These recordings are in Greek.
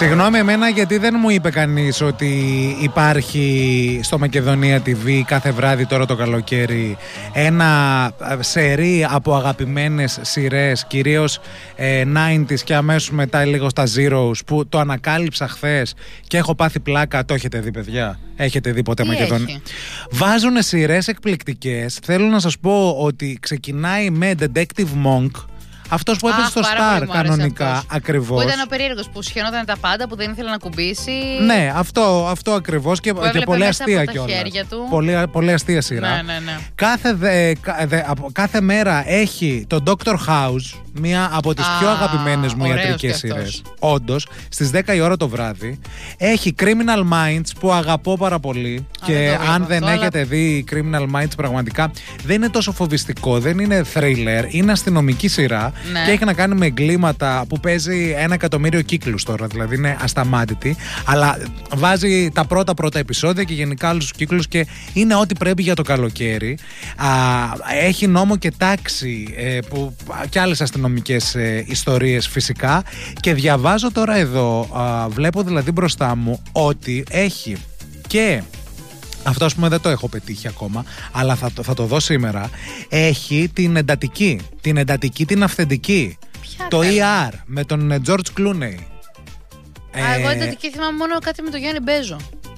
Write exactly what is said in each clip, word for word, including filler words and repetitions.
Συγγνώμη εμένα, γιατί δεν μου είπε κανείς ότι υπάρχει στο Μακεδονία τι βι κάθε βράδυ τώρα το καλοκαίρι ένα σερί από αγαπημένες σειρές, κυρίως ε, ενενήντα και αμέσως μετά λίγο στα Zeros, που το ανακάλυψα χθες και έχω πάθει πλάκα. Το έχετε δει, παιδιά? Έχετε δει ποτέ Μακεδονία? Βάζουν σειρές εκπληκτικές. Θέλω να σας πω ότι ξεκινάει με Detective Monk. Αυτός που έπαιζε στο Star κανονικά, ακριβώς. Που ήταν ο περίεργος που σχαινόταν τα πάντα, που δεν ήθελε να κουμπίσει. Ναι, αυτό, αυτό ακριβώς. Και, και πολύ αστεία κιόλας. Πολύ, πολύ αστεία σειρά. Ναι, ναι, ναι. Κάθε, δε, δε, κάθε μέρα έχει το Doctor House, μία από τις Α, πιο αγαπημένες μου ιατρικές σειρές. Όντως, στις δέκα η ώρα το βράδυ. Έχει Criminal Minds που αγαπώ πάρα πολύ. Α, και δεν αν δεν αυτό, έχετε αλλά... δει Criminal Minds, πραγματικά δεν είναι τόσο φοβιστικό, δεν είναι thriller, είναι αστυνομική σειρά. Ναι. Και έχει να κάνει με εγκλήματα που παίζει ένα εκατομμύριο κύκλους τώρα, δηλαδή είναι ασταμάτητη. Αλλά βάζει τα πρώτα πρώτα επεισόδια και γενικά άλλους τους κύκλους και είναι ό,τι πρέπει για το καλοκαίρι. Α, έχει νόμο και τάξη ε, που, και άλλες αστυνομικές ε, ιστορίες φυσικά. Και διαβάζω τώρα εδώ, α, βλέπω δηλαδή μπροστά μου ότι έχει και... Αυτό, ας πούμε, δεν το έχω πετύχει ακόμα, αλλά θα το, θα το δω σήμερα. Έχει την εντατική, την εντατική, την αυθεντική. Ποια το καλή. ι αρ με τον George Clooney. Α, ε... εγώ εντατική θυμάμαι μόνο κάτι με τον Γιάννη Μπέζο.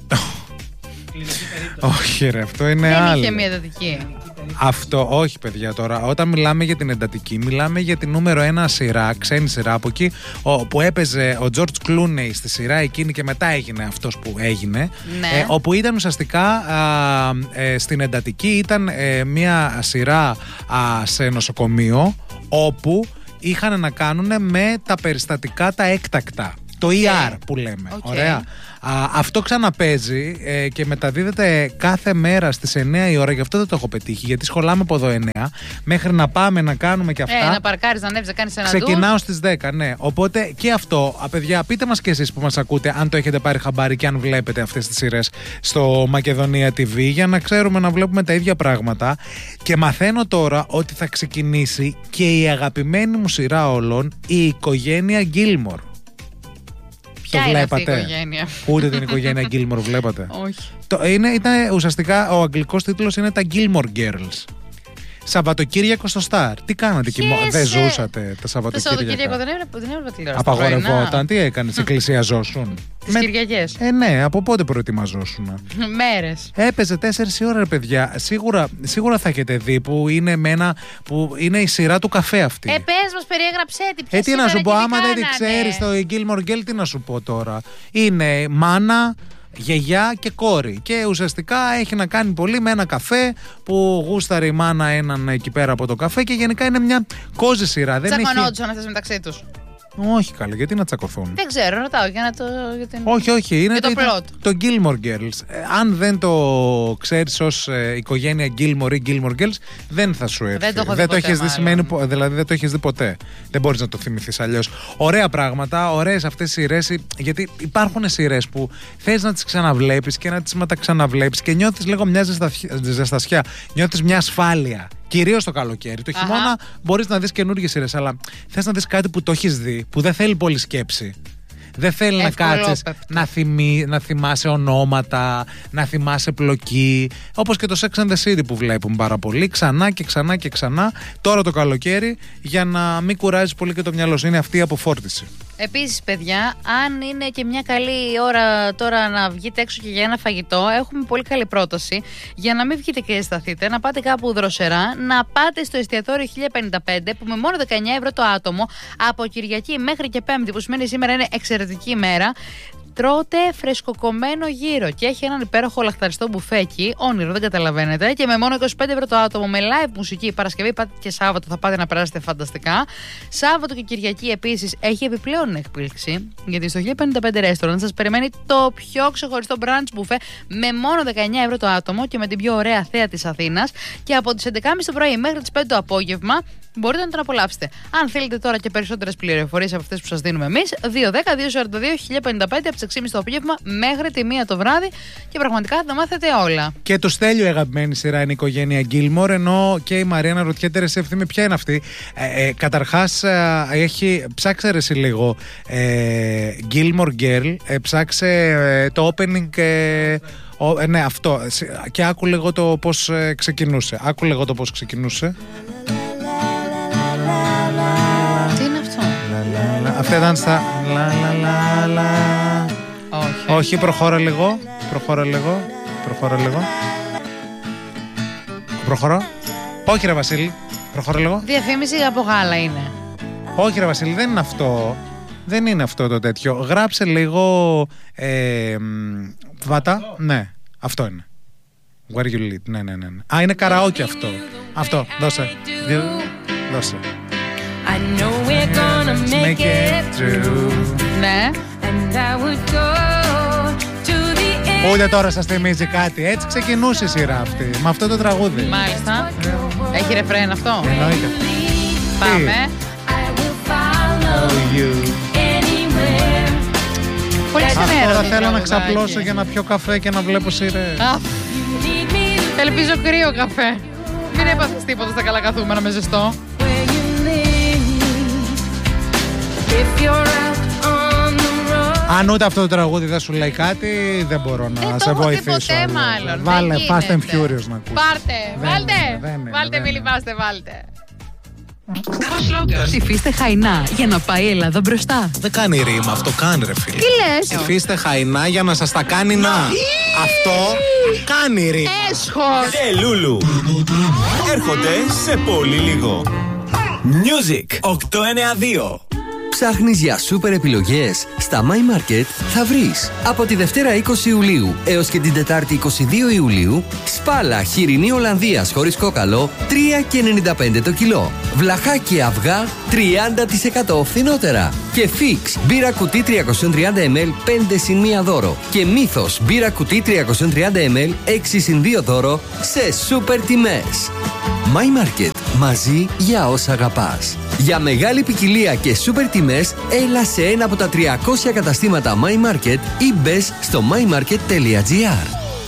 Όχι ρε, αυτό είναι άλλο. Δεν είχε μια εντατική. Αυτό, όχι παιδιά τώρα. Όταν μιλάμε για την εντατική, μιλάμε για την νούμερο ένα σειρά, ξένη σειρά από εκεί, που έπαιζε ο George Clooney στη σειρά εκείνη και μετά έγινε αυτός που έγινε. Ναι. Ε, όπου ήταν ουσιαστικά α, ε, στην εντατική, ήταν ε, μια σειρά α, σε νοσοκομείο, όπου είχαν να κάνουν με τα περιστατικά τα έκτακτα. Το ι αρ okay. που λέμε. Okay. Ωραία. Α, αυτό ξαναπέζει ε, και μεταδίδεται κάθε μέρα στις εννιά η ώρα. Γι' αυτό δεν το έχω πετύχει. Γιατί σχολάμε από εδώ εννιά μέχρι να πάμε να κάνουμε και αυτά. Ε, να παρκάρεις, να ανέβεις, να κάνεις ένα Ξεκινάω ντους. στις δέκα, ναι. Οπότε και αυτό, α, παιδιά, πείτε μας και εσείς που μας ακούτε, αν το έχετε πάρει χαμπάρι και αν βλέπετε αυτές τις σειρές στο Μακεδονία τι βι, για να ξέρουμε να βλέπουμε τα ίδια πράγματα. Και μαθαίνω τώρα ότι θα ξεκινήσει και η αγαπημένη μου σειρά όλων, η οικογένεια Gilmore. Ποια το είναι βλέπατε? Αυτή η οικογένεια? Ούτε την οικογένεια Gilmore βλέπατε? Όχι. Το, είναι, ήταν, ουσιαστικά ο αγγλικός τίτλος είναι τα Gilmore Girls. Σαββατοκύριακο στο Star. Τι κάνατε εκεί, δεν ζούσατε τα Σαββατοκύριακα? Το Σαββατοκύριακο δεν έβλεπα, δεν έβλεπα τηλεόραση. Απαγορευόταν, τι έκανες, εκκλησιαζόσουν? Τις Με... Κυριακές. Ε, ναι, από πότε προετοιμαζόσουν? Μέρες. Έπαιζε τέσσερις η ώρα, ρε παιδιά. Σίγουρα, σίγουρα θα έχετε δει που είναι, με ένα, που είναι η σειρά του καφέ αυτή. Ε, πες μας, περιέγραψέ τη. Ε, τι να σου πω, άμα δεν τη ξέρεις το Gilmore Girl, τι να σου πω τώρα. Είναι μάνα, γιαγιά και κόρη. Και ουσιαστικά έχει να κάνει πολύ με ένα καφέ που γούσταρε η μάνα έναν εκεί πέρα από το καφέ και γενικά είναι μια κόζη σειρά. Τσακωνόντουσαν αυτές μεταξύ τους? Όχι καλέ, γιατί να τσακωθούν? Δεν ξέρω, ρωτάω για να το... Για την... Όχι, όχι, είναι το, το, το Gilmore Girls. Ε, αν δεν το ξέρεις ως ε, οικογένεια Gilmore ή Gilmore Girls, δεν θα σου έρθει. Δεν το, έχω δεν το έχεις δει, σημαίνει, δηλαδή δεν το έχεις δει ποτέ. Δεν μπορείς να το θυμηθείς αλλιώς. Ωραία πράγματα, ωραίες αυτές οι σειρές, γιατί υπάρχουν σειρές που θες να τις ξαναβλέπεις και να τις μεταξαναβλέπεις και νιώθεις λίγο μια ζεστασιά, νιώθεις μια ασφάλεια. Κυρίως το καλοκαίρι. Το Αχα. χειμώνα μπορείς να δεις καινούργιες σειρές, αλλά θες να δεις κάτι που το έχεις δει, που δεν θέλει πολύ σκέψη. Δεν θέλει να κάτσεις να, θυμί, να θυμάσαι ονόματα, να θυμάσαι πλοκή. Όπως και το Sex and the City που βλέπουμε πάρα πολύ. Ξανά και ξανά και ξανά. Τώρα το καλοκαίρι, για να μην κουράζεις πολύ και το μυαλό σου. Είναι αυτή η αποφόρτιση. Επίσης, παιδιά, αν είναι και μια καλή ώρα τώρα να βγείτε έξω και για ένα φαγητό, έχουμε πολύ καλή πρόταση. Για να μην βγείτε και σταθείτε, να πάτε κάπου δροσερά, να πάτε στο εστιατόριο χίλια πενήντα πέντε που με μόνο δεκαεννιά ευρώ το άτομο, από Κυριακή μέχρι και Πέμπτη, που σημαίνει σήμερα είναι εξαιρετική ημέρα, τρώτε φρεσκοκομμένο γύρο και έχει έναν υπέροχο λαχταριστό μπουφέκι, όνειρο, δεν καταλαβαίνετε, και με μόνο είκοσι πέντε ευρώ το άτομο, με live μουσική. Παρασκευή και Σάββατο θα πάτε να περάσετε φανταστικά. Σάββατο και Κυριακή επίσης έχει επιπλέον εκπλήξη, γιατί στο χίλια πενήντα πέντε Restaurant σας περιμένει το πιο ξεχωριστό brunch μπουφέ με μόνο δεκαεννιά ευρώ το άτομο και με την πιο ωραία θέα της Αθήνας. Και από τις έντεκα και μισή το πρωί μέχρι τις πέντε το απόγευμα μπορείτε να τον απολαύσετε. Αν θέλετε τώρα και περισσότερες πληροφορίες από αυτές που σας δίνουμε εμείς, δύο ένα μηδέν δύο τέσσερα δύο χίλια πενήντα πέντε από τις έξι και μισή το απόγευμα μέχρι τη μία το βράδυ και πραγματικά θα τα μάθετε όλα. Και το Στέλιο η αγαπημένη σειρά είναι η οικογένεια Γκίλμορ, ενώ και η Μαρία ρωτιέται ρε Ευθύμη ποια είναι αυτή. Ε, ε, καταρχάς ε, έχει, ψάξε ρε εσύ λίγο ε, Gilmore Girl, ε, ψάξε ε, το opening ε, ο, ε, ναι αυτό και άκου λίγο το πώς ε, ξεκινούσε. Άκου λίγο το πώς ξεκινούσε. Τι είναι αυτό? Αυτή ήταν στα λα λα λα λα. Όχι. Όχι, προχώρα λίγο. Προχώρα λίγο. Προχώρα λίγο. Προχωρώ. Όχι ρε Βασίλη. Προχώρα λίγο. Διαφήμιση από γάλα είναι. Όχι ρε Βασίλη, δεν είναι αυτό. Δεν είναι αυτό το τέτοιο. Γράψε λίγο ε, βάτα. Ναι, αυτό είναι. Where you lead. Ναι, ναι, ναι. Α, είναι καραόκι αυτό. Αυτό, δώσε. Δώσε. I know we're gonna make it through. Ναι. And I would go to the end. Ούτε τώρα σας θυμίζει κάτι. Έτσι ξεκινούσε η σειρά αυτή. Με αυτό το τραγούδι. Μάλιστα. Έχει ρεφρέν αυτό. Εννοείται. Πάμε. I will follow you. anywhere. Πολύ Αυτό ξενέρωτο θα το θέλω να τραγουδάκι. ξαπλώσω για να πιω καφέ και να βλέπω σειρές. Α, You need me ελπίζω κρύο καφέ. Μην έπαθες τίποτα στα καλά καθούμενα με ζεστό. where you live. If you're out on the road. Αν ούτε αυτό το τραγούδι δεν σου λέει κάτι, δεν μπορώ να Δεν σε το έχω δει βοηθήσω. ποτέ αλλιώς. μάλλον. Βάλε Δεν Fast and γίνεται. Furious να ακούσεις. Πάρτε, Δεν βάλτε. είναι, δεν είναι, Βάλτε, δεν μη είναι. λυπάστε, βάλτε. Ψηφίστε Χαϊνά για να πάει η Ελλάδα μπροστά. Δεν κάνει ρήμα αυτό, κάνει ρε φίλε. Τι λες? Ψηφίστε Χαϊνά για να σας τα κάνει να. Αυτό κάνει ρήμα. Έσχος. Και Λούλου έρχονται σε πολύ λίγο. Music οκτακόσια ενενήντα δύο. Ψάχνεις για σούπερ επιλογές? Στα My Market θα βρεις. Από τη Δευτέρα είκοσι Ιουλίου έως και την Τετάρτη είκοσι δύο Ιουλίου, σπάλα χοιρινή Ολλανδίας χωρίς κόκαλο τρία και ενενήντα πέντε το κιλό. Βλαχάκι αυγά τριάντα τοις εκατό φθηνότερα. Και Fix μπύρα κουτί τριακόσια τριάντα μιλιλίτρια πέντε συν ένα δώρο. Και Μύθος μπύρα κουτί τριακόσια τριάντα μιλιλίτρια έξι συν δύο δώρο σε σούπερ τιμές. My Market. Μαζί για όσα αγαπάς. Για μεγάλη ποικιλία και σούπερ τιμές, έλα σε ένα από τα τριακόσια καταστήματα My Market ή μπες στο my market τελεία gr.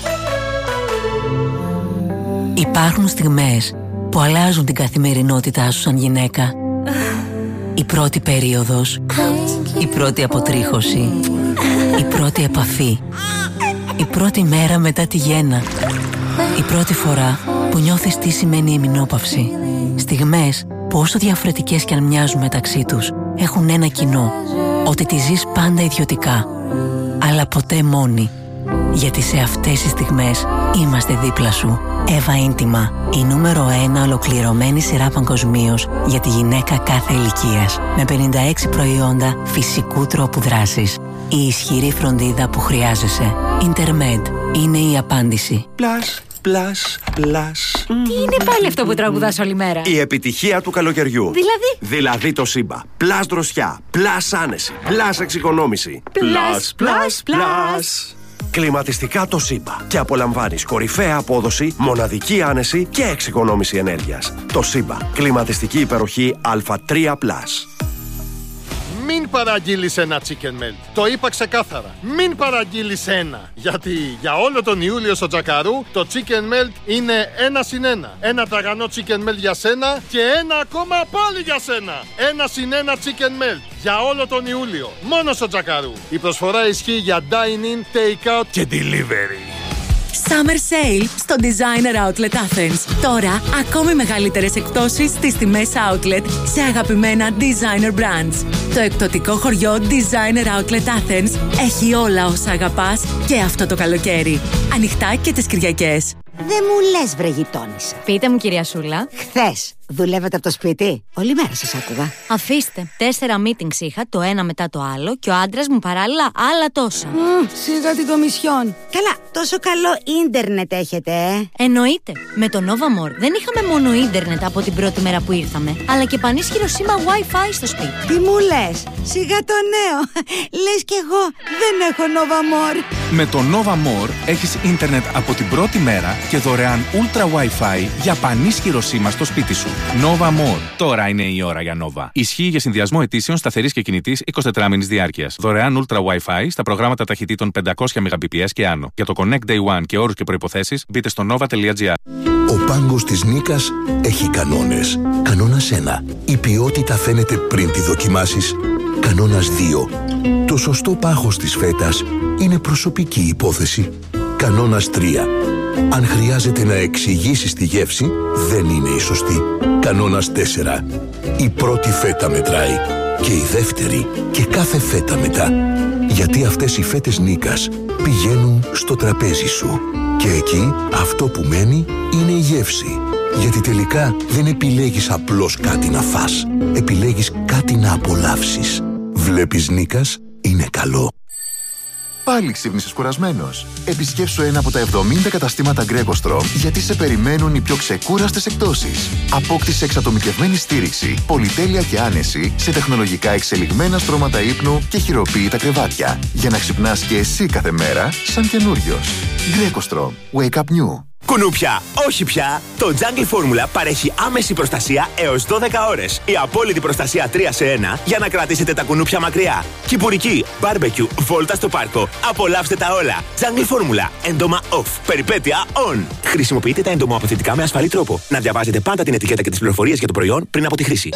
Υπάρχουν στιγμές που αλλάζουν την καθημερινότητά σου σαν γυναίκα. Η πρώτη περίοδος, η πρώτη αποτρίχωση, η πρώτη επαφή, η πρώτη μέρα μετά τη γέννα, η πρώτη φορά που νιώθεις τι σημαίνει ημινόπαυση. Στιγμές που όσο διαφορετικές κι αν μοιάζουν μεταξύ τους, έχουν ένα κοινό, ότι τη ζεις πάντα ιδιωτικά, αλλά ποτέ μόνη. Γιατί σε αυτές τις στιγμές είμαστε δίπλα σου. Εύα Ίντιμα, η νούμερο ένα ολοκληρωμένη σειρά παγκοσμίως για τη γυναίκα κάθε ηλικίας. Με πενήντα έξι προϊόντα φυσικού τρόπου δράσης. Η ισχυρή φροντίδα που χρειάζεσαι. Intermed είναι η απάντηση. Πλάς, πλάς, πλάς. Τι είναι πάλι αυτό που τραγουδάς όλη μέρα? Η επιτυχία του καλοκαιριού. Δηλαδή? Δηλαδή το Σύμπα. Πλάς δροσιά, πλάς άνεση, πλάς εξοικονόμηση. Πλάς, πλάς, πλάς. Κλιματιστικά το Σύμπα. Και απολαμβάνεις κορυφαία απόδοση, μοναδική άνεση και εξοικονόμηση ενέργειας. Το Σύμπα. Κλιματιστική υπεροχή Α τρία πλας. Μην παραγγείλεις ένα chicken melt. Το είπα ξεκάθαρα. Μην παραγγείλεις ένα. Γιατί για όλο τον Ιούλιο στο Τζακαρού το chicken melt είναι ένα συν ένα. Ένα ταγανό chicken melt για σένα και ένα ακόμα πάλι για σένα. Ένα συν ένα chicken melt για όλο τον Ιούλιο. Μόνο στο Τζακαρού. Η προσφορά ισχύει για dine-in, take-out και delivery. Summer Sale στο Designer Outlet Athens. Τώρα, ακόμη μεγαλύτερες εκπτώσεις στις τιμές Outlet σε αγαπημένα Designer Brands. Το εκπτωτικό χωριό Designer Outlet Athens έχει όλα όσα αγαπάς και αυτό το καλοκαίρι. Ανοιχτά και τις Κυριακές. Δεν μου λες βρε γειτόνισσα. Πείτε μου κυρία Σούλα. Χθες δουλεύατε από το σπίτι? Όλη μέρα σας άκουγα. Αφήστε. Τέσσερα meetings είχα, το ένα μετά το άλλο και ο άντρας μου παράλληλα άλλα τόσα. Mm, σιγά την κομισιόν. Καλά, τόσο καλό ίντερνετ έχετε, ε? Εννοείται. Με το Nova More δεν είχαμε μόνο ίντερνετ από την πρώτη μέρα που ήρθαμε, αλλά και πανίσχυρο σήμα Wi-Fi στο σπίτι. Τι μου λες? Σιγά το νέο. Λες κι εγώ δεν έχω Nova More. Με το Nova More έχεις ίντερνετ από την πρώτη μέρα και δωρεάν Ultra Wi-Fi για πανίσχυρο σήμα στο σπίτι σου. Nova More. Τώρα είναι η ώρα για Nova. Ισχύει για συνδυασμό ετήσεων σταθερής και κινητής εικοσιτετράμηνης διάρκειας. Δωρεάν Ultra Wi-Fi στα προγράμματα ταχυτήτων πεντακόσια μεγαμπιπιες και άνω. Για το Connect Day One και όρους και προϋποθέσεις μπείτε στο nova.gr. Ο πάγκος της Νίκας έχει κανόνες. Κανόνας ένα. Η ποιότητα φαίνεται πριν τη δοκιμάσεις. Κανόνας δύο. Το σωστό πάχος της φέτας είναι προσωπική υπόθεση. Κανόνας τρία. Αν χρειάζεται να εξηγήσεις τη γεύση, δεν είναι η σωστή. Κανόνας τέσσερα. Η πρώτη φέτα μετράει. Και η δεύτερη και κάθε φέτα μετά. Γιατί αυτές οι φέτες Νίκας πηγαίνουν στο τραπέζι σου. Και εκεί αυτό που μένει είναι η γεύση. Γιατί τελικά δεν επιλέγεις απλώς κάτι να φας. Επιλέγεις κάτι να απολαύσεις. Βλέπεις Νίκας, είναι καλό. Πάλι ξύπνησες κουρασμένος. Επισκέψου ένα από τα εβδομήντα καταστήματα Greco-Strom γιατί σε περιμένουν οι πιο ξεκούραστες εκπτώσεις. Απόκτησε εξατομικευμένη στήριξη, πολυτέλεια και άνεση σε τεχνολογικά εξελιγμένα στρώματα ύπνου και χειροποίητα κρεβάτια. Για να ξυπνάς και εσύ κάθε μέρα σαν καινούριος. Greco-Strom. Wake up new. Κουνούπια, όχι πια! Το Jungle Formula παρέχει άμεση προστασία έως δώδεκα ώρες. Η απόλυτη προστασία τρία σε ένα για να κρατήσετε τα κουνούπια μακριά. Κυπουρική, barbecue, βόλτα στο πάρκο. Απολαύστε τα όλα. Jungle Formula. Έντομα off. Περιπέτεια on. Χρησιμοποιείτε τα εντομοαποθετικά με ασφαλή τρόπο. Να διαβάζετε πάντα την ετικέτα και τις πληροφορίες για το προϊόν πριν από τη χρήση.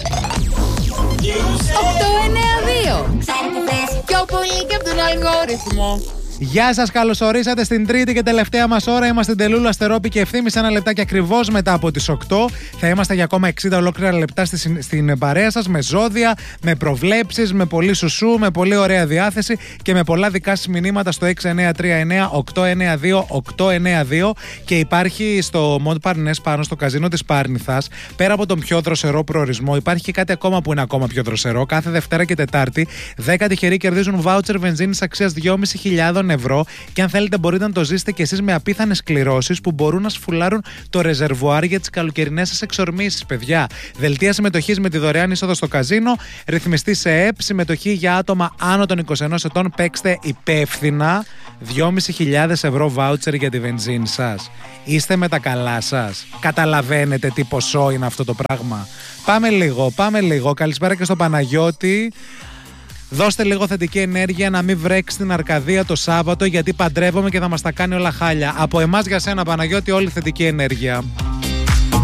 οκτώ εννιά δύο. Πιο πολύ και από τον αλγόριθμο. Γεια σας, καλώς ορίσατε στην τρίτη και τελευταία μας ώρα. Είμαστε Τελούλα, Στερόπη και Ευθύμης. Ένα λεπτάκι ακριβώς μετά από τις οκτώ. Θα είμαστε για ακόμα εξήντα ολόκληρα λεπτά στη, στην παρέα σας, με ζώδια, με προβλέψεις, με πολύ σουσού, με πολύ ωραία διάθεση και με πολλά δικά σας μηνύματα στο έξι εννιά τρία εννιά οκτώ εννιά δύο οκτώ εννιά δύο. Και υπάρχει στο Μοντ Παρνές, πάνω στο καζίνο της Πάρνηθας, πέρα από τον πιο δροσερό προορισμό, υπάρχει και κάτι ακόμα που είναι ακόμα πιο δροσερό. Κάθε Δευτέρα και Τετάρτη, δέκα τυχεροί κερδίζουν βάουτσερ βενζίνης αξίας δυόμισι χιλιάδες ευρώ. Και αν θέλετε, μπορείτε να το ζήσετε κι εσείς με απίθανες κληρώσεις που μπορούν να σφουλάρουν το ρεζερβουάρ για τις καλοκαιρινές σας εξορμήσεις, παιδιά. Δελτία συμμετοχής με τη δωρεάν είσοδο στο καζίνο, ρυθμιστή σε ΕΠ, συμμετοχή για άτομα άνω των είκοσι ένα ετών. Παίξτε υπεύθυνα. δυόμισι χιλιάδες ευρώ βάουτσερ για τη βενζίνη σας. Είστε με τα καλά σας? Καταλαβαίνετε τι ποσό είναι αυτό το πράγμα? Πάμε λίγο, πάμε λίγο. Καλησπέρα και στο Παναγιώτη. Δώστε λίγο θετική ενέργεια να μην βρέξει στην Αρκαδία το Σάββατο, γιατί παντρεύομαι και θα μας τα κάνει όλα χάλια. Από εμάς για σένα, Παναγιώτη, όλη θετική ενέργεια.